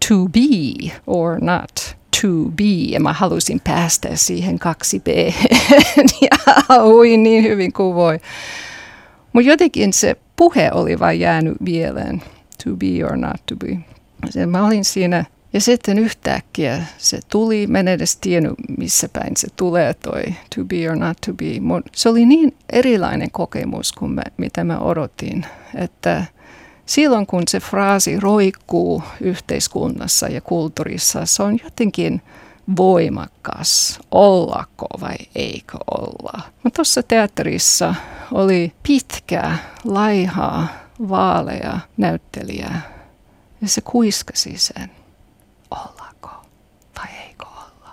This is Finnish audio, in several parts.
to be or not to be. Ja mä halusin päästä siihen 2B ja uin niin hyvin kuin voi. Mutta jotenkin se puhe oli vain jäänyt mieleen. To be or not to be. Mä olin siinä ja sitten yhtäkkiä se tuli. Mä en edes tiennyt missä päin se tulee toi to be or not to be. Mut se oli niin erilainen kokemus kuin mitä mä odotin. Että silloin kun se fraasi roikkuu yhteiskunnassa ja kulttuurissa, se on jotenkin voimakas. Ollako vai eikö olla? Mutta tuossa teatterissa oli pitkä, laiha, vaalea näyttelijä ja se kuiskasi sen. Ollako vai eikö olla?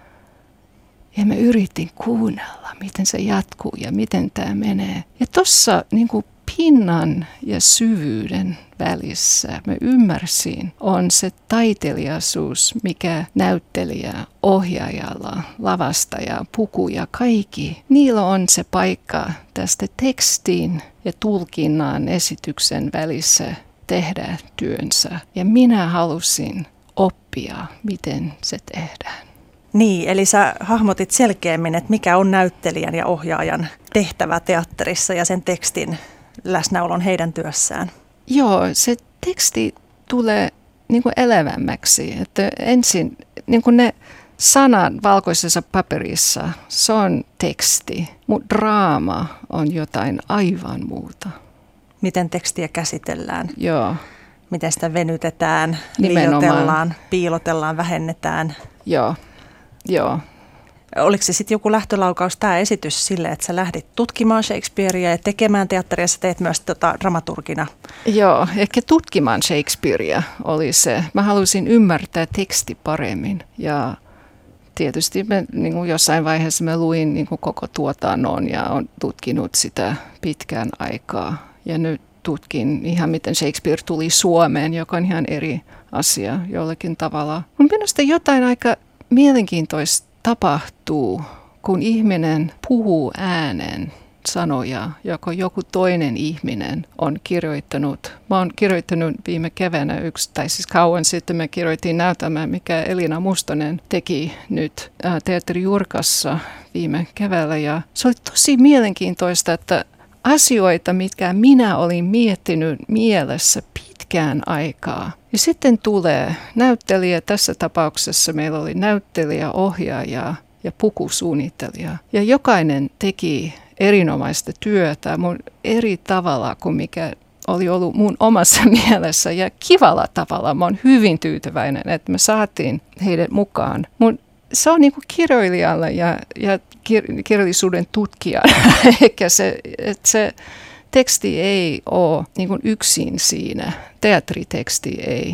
Ja mä yritin kuunnella, miten se jatkuu ja miten tämä menee. Ja tuossa niinku pinnan ja syvyyden välissä mä ymmärsin, on se taiteilijaisuus, mikä näyttelijä, ohjaajalla, lavastaja, pukuja, kaikki. Niillä on se paikka tästä tekstin ja tulkinnan esityksen välissä tehdä työnsä. Ja minä halusin oppia, miten se tehdään. Niin, eli sä hahmotit selkeämmin, että mikä on näyttelijän ja ohjaajan tehtävä teatterissa ja sen tekstin läsnäolon heidän työssään. Joo, se teksti tulee niin kuin elävämmäksi. Että ensin niin kuin ne sanat valkoisessa paperissa, se on teksti, mutta draama on jotain aivan muuta. Miten tekstiä käsitellään? Joo. Miten sitä venytetään, Nimenomaan. liioitellaan, piilotellaan, vähennetään? Joo. Oliko se sitten joku lähtölaukaus tämä esitys sille, että sä lähdit tutkimaan Shakespearea ja tekemään teatteria, sä teet myös dramaturgina? Joo, ehkä tutkimaan Shakespearea oli se. Mä halusin ymmärtää teksti paremmin ja tietysti niin kuin jossain vaiheessa mä luin niin kuin koko tuotannon ja olen tutkinut sitä pitkään aikaa. Ja nyt tutkin ihan miten Shakespeare tuli Suomeen, joka on ihan eri asia jollakin tavalla. Mun mielestä jotain aika mielenkiintoista tapahtuu, kun ihminen puhuu äänen sanoja, joko joku toinen ihminen on kirjoittanut. Mä oon kirjoittanut viime keväänä kauan sitten mä kirjoitin näytelmän, mikä Elina Mustonen teki nyt Teatteri Jurkassa viime keväällä. Ja se oli tosi mielenkiintoista, että asioita, mitkä minä olin miettinyt mielessä pitkään aikaa. Ja sitten tulee näyttelijä, tässä tapauksessa meillä oli näyttelijä, ohjaaja ja pukusuunnittelija. Ja jokainen teki erinomaista työtä eri tavalla kuin mikä oli ollut mun omassa mielessä. Ja kivalla tavalla mä oon hyvin tyytyväinen, että me saatiin heidät mukaan. Se on niin kuin kirjoilijalla ja kirjallisuuden tutkijalla, eikä se teksti ei ole niin kuin yksin siinä. Teatteriteksti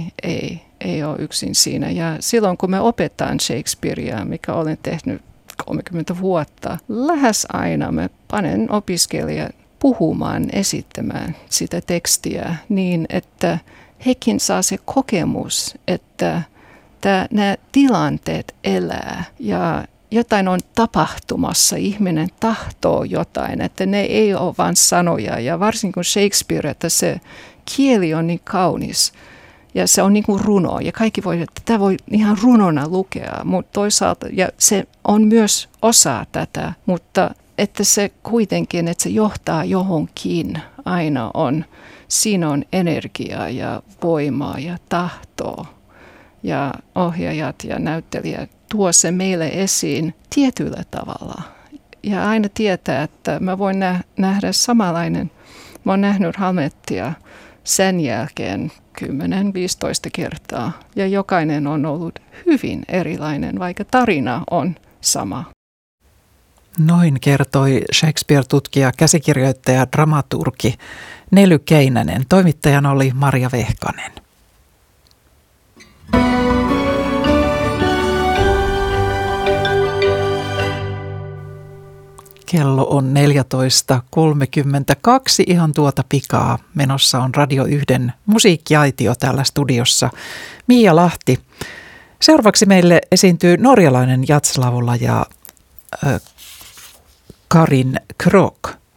ei ole yksin siinä. Ja silloin kun me opetaan Shakespearea, mikä olen tehnyt 30 vuotta, lähes aina me panen opiskelijat puhumaan, esittämään sitä tekstiä niin, että hekin saa se kokemus, että nämä tilanteet elää ja jotain on tapahtumassa, ihminen tahtoo jotain, että ne ei ole vain sanoja. Ja varsinkin kun Shakespeare, että se kieli on niin kaunis ja se on niin kuin runo. Ja kaikki voi, että tämä voi ihan runona lukea, mutta toisaalta, ja se on myös osa tätä, mutta että se kuitenkin, että se johtaa johonkin aina on, siinä on energiaa ja voimaa ja tahtoa. Ja ohjaajat ja näyttelijät tuo se meille esiin tietyllä tavalla. Ja aina tietää, että mä voin nähdä samanlainen. Mä oon nähnyt Hamletia sen jälkeen 10-15 kertaa. Ja jokainen on ollut hyvin erilainen, vaikka tarina on sama. Noin kertoi Shakespeare-tutkija, käsikirjoittaja, dramaturgi Nely Keinänen. Toimittajana oli Marja Vehkanen. Kello on 14.32, ihan tuota pikaa. Menossa on Radio 1 musiikkiaitio täällä studiossa. Mia Lahti. Seuraavaksi meille esiintyy norjalainen jatslaulaja Karin Krok.